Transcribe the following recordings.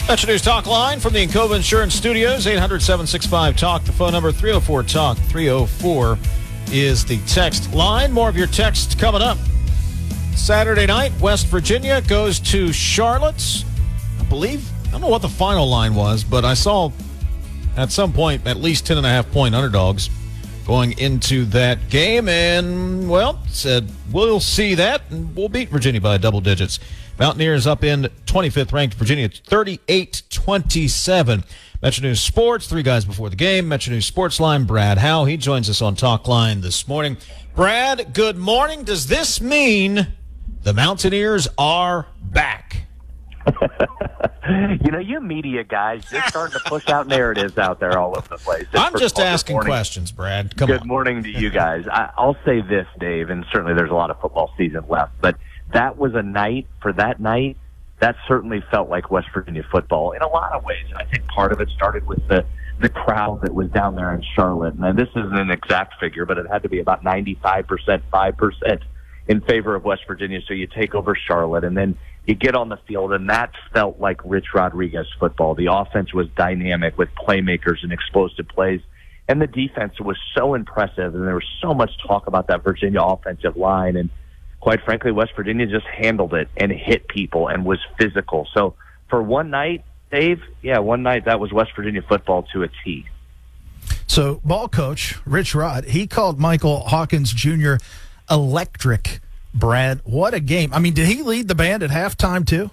Metro News Talk line from the Encova Insurance Studios, 800-765-TALK, the phone number, 304-TALK, 304 is the text line. More of your texts coming up. Saturday night, West Virginia goes to Charlotte. I don't know what the final line was, but I saw at some point at least 10.5-point underdogs going into that game, and, well, said we'll see that, and we'll beat Virginia by double digits. Mountaineers up in 25th ranked Virginia, 38-27. Metro News Sports, three guys before the game. Metro News Sports Line, Brad Howe. He joins us on Talk Line this morning. Brad, good morning. Does this mean the Mountaineers are back? You media guys just starting to push out narratives out there all over the place. I'm just asking questions, Brad. Come on. Good morning to you guys. I'll say this, Dave, and certainly there's a lot of football season left, but that was a night, that certainly felt like West Virginia football in a lot of ways. And I think part of it started with the crowd that was down there in Charlotte. And this isn't an exact figure, but it had to be about 95%, 5% in favor of West Virginia. So you take over Charlotte, and then you get on the field, and that felt like Rich Rodriguez football. The offense was dynamic with playmakers and explosive plays, and the defense was so impressive, and there was so much talk about that Virginia offensive line, and quite frankly, West Virginia just handled it and hit people and was physical. So for one night, Dave, that was West Virginia football to a T. So ball coach Rich Rod, he called Michael Hawkins Jr. electric. Brad, what a game. I mean, did he lead the band at halftime too?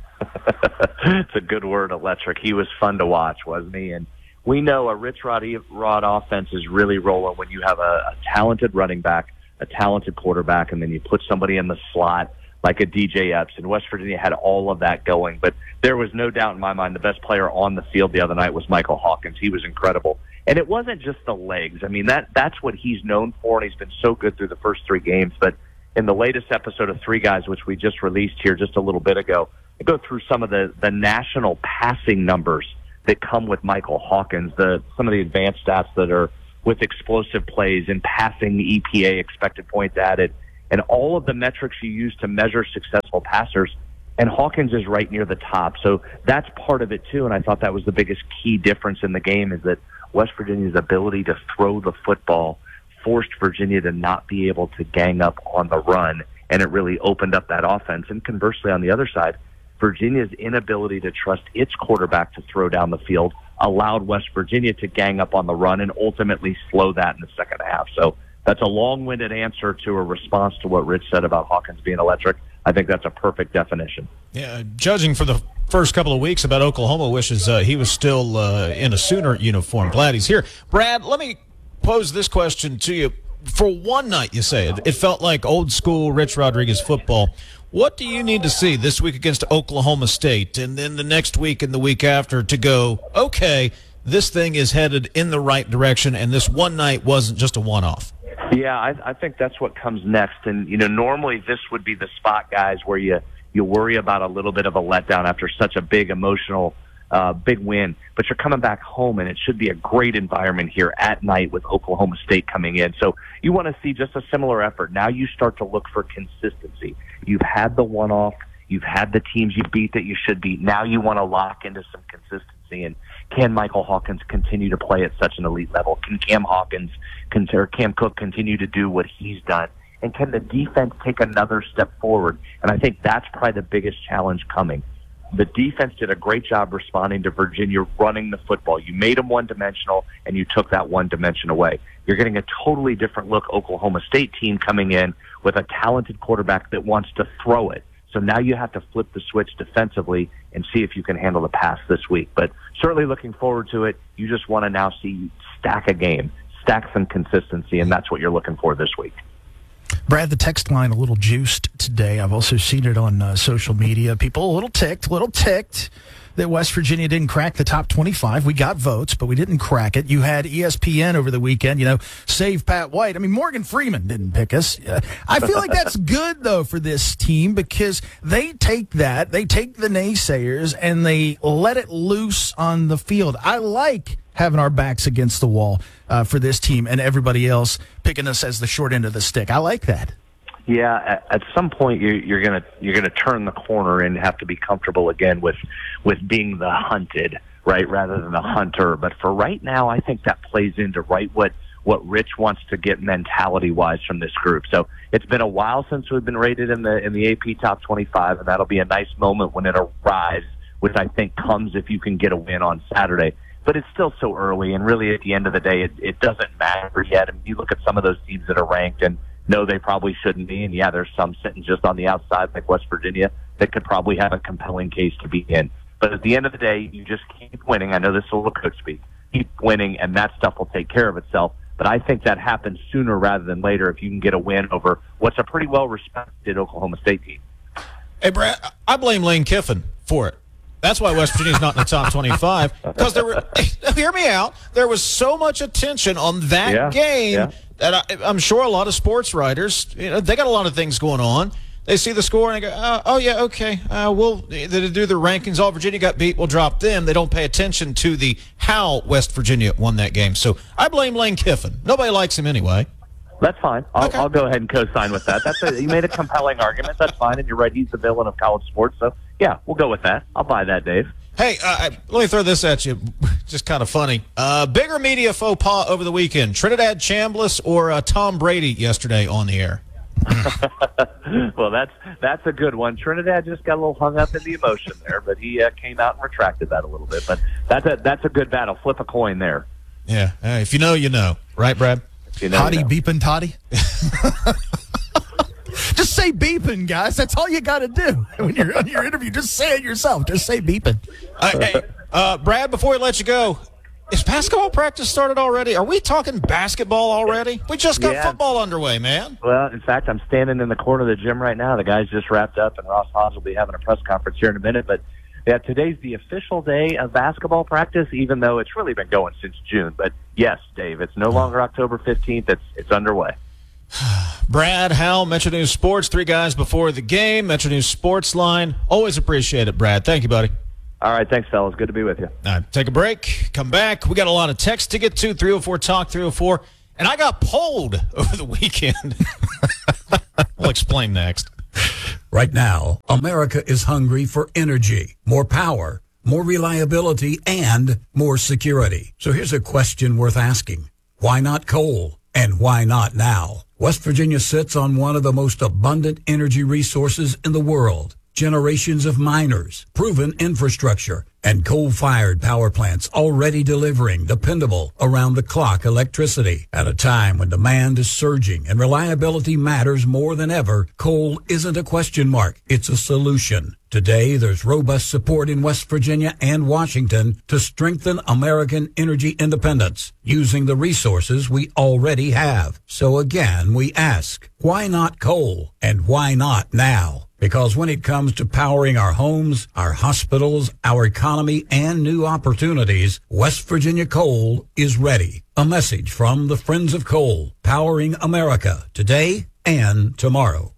It's a good word, electric. He was fun to watch, wasn't he? And we know a Rich Rod offense is really rolling when you have a talented running back, a talented quarterback, and then you put somebody in the slot like a DJ Epps. And West Virginia had all of that going. But there was no doubt in my mind the best player on the field the other night was Michael Hawkins. He was incredible. And it wasn't just the legs. I mean, that's what he's known for, and he's been so good through the first three games. But in the latest episode of Three Guys, which we just released here just a little bit ago, I go through some of the national passing numbers that come with Michael Hawkins, some of the advanced stats that are with explosive plays and passing EPA, expected points added, and all of the metrics you use to measure successful passers. And Hawkins is right near the top. So that's part of it, too. And I thought that was the biggest key difference in the game is that West Virginia's ability to throw the football forced Virginia to not be able to gang up on the run, and it really opened up that offense. And conversely, on the other side, Virginia's inability to trust its quarterback to throw down the field allowed West Virginia to gang up on the run and ultimately slow that in the second half. So that's a long-winded answer to a response to what Rich said about Hawkins being electric. I think that's a perfect definition. Yeah, judging for the first couple of weeks about Oklahoma wishes he was still in a Sooner uniform. Glad he's here. Brad, let me pose this question to you. For one night, you say it felt like old school Rich Rodriguez football. What do you need to see this week against Oklahoma State and then the next week and the week after to go, okay, this thing is headed in the right direction and this one night wasn't just a one-off? Yeah, I think that's what comes next. And, normally this would be the spot, guys, where you worry about a little bit of a letdown after such a big emotional big win, but you're coming back home, and it should be a great environment here at night with Oklahoma State coming in. So you want to see just a similar effort. Now you start to look for consistency. You've had the one-off. You've had the teams you beat that you should beat. Now you want to lock into some consistency. And can Michael Hawkins continue to play at such an elite level? Can Cam Cook continue to do what he's done? And can the defense take another step forward? And I think that's probably the biggest challenge coming. The defense did a great job responding to Virginia running the football. You made them one-dimensional, and you took that one dimension away. You're getting a totally different look Oklahoma State team coming in with a talented quarterback that wants to throw it. So now you have to flip the switch defensively and see if you can handle the pass this week. But certainly looking forward to it. You just want to now see stack a game, stack some consistency, and that's what you're looking for this week. Brad, the text line a little juiced today. I've also seen it on social media. People a little ticked that West Virginia didn't crack the top 25. We got votes, but we didn't crack it. You had ESPN over the weekend, save Pat White. I mean, Morgan Freeman didn't pick us. I feel like that's good, though, for this team because they take the naysayers, and they let it loose on the field. I like having our backs against the wall for this team and everybody else picking us as the short end of the stick. I like that. Yeah, at some point you're gonna turn the corner and have to be comfortable again with being the hunted, right, rather than the hunter. But for right now, I think that plays into what Rich wants to get mentality wise from this group. So it's been a while since we've been rated in the AP Top 25, and that'll be a nice moment when it arrives, which I think comes if you can get a win on Saturday. But it's still so early, and really at the end of the day, it doesn't matter yet. I mean, you look at some of those teams that are ranked and no, they probably shouldn't be. And yeah, there's some sitting just on the outside, like West Virginia, that could probably have a compelling case to be in. But at the end of the day, you just keep winning. I know this is a little coach speak. Keep winning, and that stuff will take care of itself. But I think that happens sooner rather than later if you can get a win over what's a pretty well-respected Oklahoma State team. Hey, Brad, I blame Lane Kiffin for it. That's why West Virginia's not in the top 25. Because hear me out, there was so much attention on that game that I'm sure a lot of sports writers, they got a lot of things going on. They see the score and they go, oh yeah, okay, they do the rankings. All Virginia got beat, we'll drop them. They don't pay attention to how West Virginia won that game. So I blame Lane Kiffin. Nobody likes him anyway. That's fine. I'll go ahead and co-sign with that. You made a compelling argument. That's fine, and you're right. He's the villain of college sports. So, yeah, we'll go with that. I'll buy that, Dave. Hey, let me throw this at you. Just kind of funny. Bigger media faux pas over the weekend, Trinidad Chambliss or Tom Brady yesterday on the air? Well, that's a good one. Trinidad just got a little hung up in the emotion there, but he came out and retracted that a little bit. But that's a good battle. Flip a coin there. Yeah. If you know, you know. Right, Brad? Hottie beeping toddy. Just say beeping, guys. That's all you got to do when you're on your interview. Just say it yourself. Just say beeping. Hey, Brad, before we let you go, is basketball practice started already? Are we talking basketball already? We just got football underway, man. Well, in fact, I'm standing in the corner of the gym right now. The guys just wrapped up, and Ross Hodge will be having a press conference here in a minute. But yeah, today's the official day of basketball practice, even though it's really been going since June. But yes, Dave, it's no longer October 15th. It's underway. Brad, Hal, Metro News Sports, three guys before the game, Metro News Sports Line. Always appreciate it, Brad. Thank you, buddy. All right, thanks, fellas. Good to be with you. All right, take a break, come back. We got a lot of text to get to, 304-TALK, 304. And I got polled over the weekend. We'll explain next. Right now, America is hungry for energy, more power, more reliability, and more security. So here's a question worth asking. Why not coal? And why not now? West Virginia sits on one of the most abundant energy resources in the world. Generations of miners, proven infrastructure, and coal-fired power plants already delivering dependable, around-the-clock electricity. At a time when demand is surging and reliability matters more than ever, coal isn't a question mark, it's a solution. Today, there's robust support in West Virginia and Washington to strengthen American energy independence using the resources we already have. So again, we ask, why not coal? And why not now? Because when it comes to powering our homes, our hospitals, our economy, and new opportunities, West Virginia Coal is ready. A message from the Friends of Coal, powering America today and tomorrow.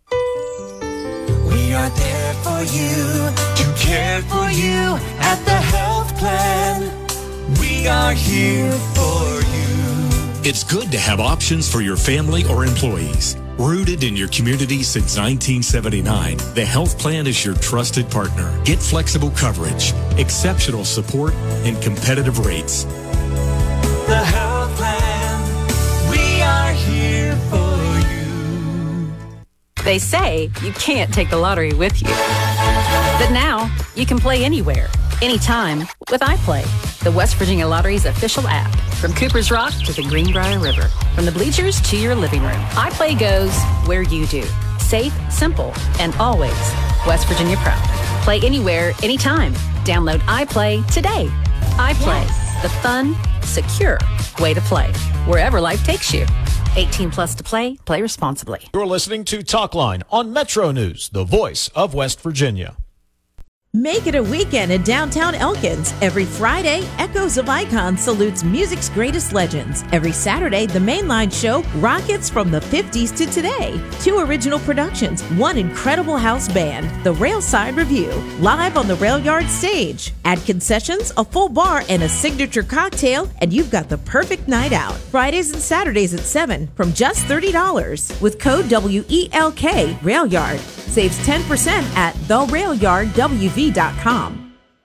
We are there for you, to care for you at the health plan. We are here for you. It's good to have options for your family or employees. Rooted in your community since 1979, the health plan is your trusted partner. Get flexible coverage, exceptional support, and competitive rates. The health plan, we are here for you. They say you can't take the lottery with you. But now, you can play anywhere, anytime with iPlay, the West Virginia Lottery's official app. From Cooper's Rock to the Greenbrier River, from the bleachers to your living room, iPlay goes where you do. Safe, simple, and always West Virginia proud. Play anywhere, anytime. Download iPlay today. iPlay, the fun, secure way to play, wherever life takes you. 18 plus to play. Play responsibly. You're listening to Talk Line on Metro News, the voice of West Virginia. Make it a weekend in downtown Elkins. Every Friday, Echoes of Icons salutes music's greatest legends. Every Saturday, the Mainline Show rockets from the 50s to today. 2 original productions, 1 incredible house band, The Railside Review, live on the Rail Yard stage. Add concessions, a full bar, and a signature cocktail, and you've got the perfect night out. Fridays and Saturdays at 7 from just $30. With code WELK, Rail Yard. Saves 10% at therailyardwv.com.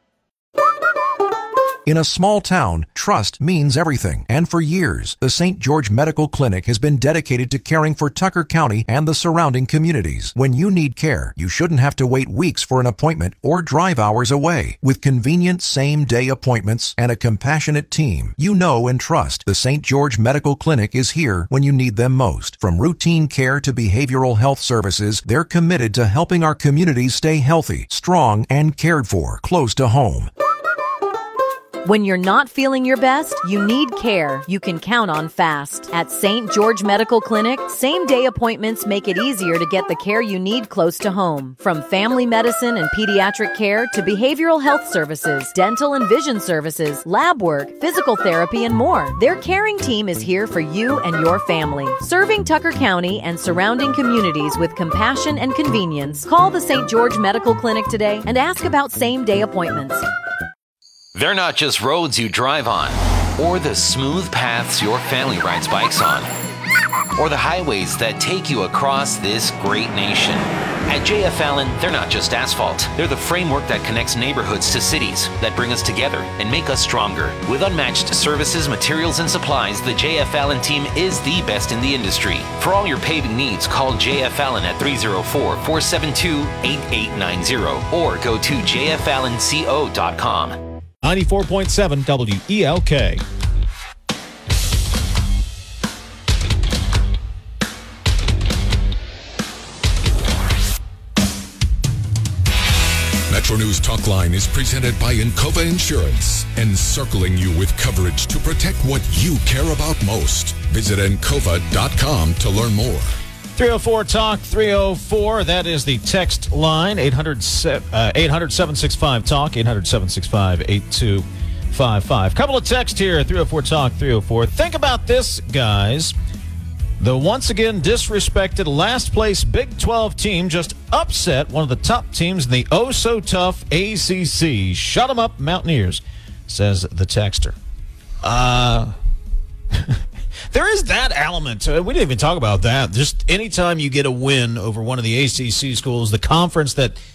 In a small town, trust means everything. And for years, the St. George Medical Clinic has been dedicated to caring for Tucker County and the surrounding communities. When you need care, you shouldn't have to wait weeks for an appointment or drive hours away. With convenient same-day appointments and a compassionate team, you know and trust the St. George Medical Clinic is here when you need them most. From routine care to behavioral health services, they're committed to helping our communities stay healthy, strong, and cared for close to home. When you're not feeling your best, you need care you can count on fast. At St. George Medical Clinic, same-day appointments make it easier to get the care you need close to home. From family medicine and pediatric care to behavioral health services, dental and vision services, lab work, physical therapy, and more, their caring team is here for you and your family. Serving Tucker County and surrounding communities with compassion and convenience, call the St. George Medical Clinic today and ask about same-day appointments. They're not just roads you drive on, or the smooth paths your family rides bikes on, or the highways that take you across this great nation. At JF Allen, they're not just asphalt. They're the framework that connects neighborhoods to cities, that bring us together and make us stronger. With unmatched services, materials, and supplies, the JF Allen team is the best in the industry. For all your paving needs, call JF Allen at 304-472-8890 or go to jfallenco.com. 94.7 WELK. Metro News Talk Line is presented by Encova Insurance, encircling you with coverage to protect what you care about most. Visit Encova.com to learn more. 304-TALK, 304. That is the text line, 800-765-TALK, 800-765-8255. Couple of texts here, 304-TALK, 304. Think about this, guys. The once again disrespected last place Big 12 team just upset one of the top teams in the oh-so-tough ACC. Shut them up, Mountaineers, says the texter. There is that element. We didn't even talk about that. Just anytime you get a win over one of the ACC schools, the conference that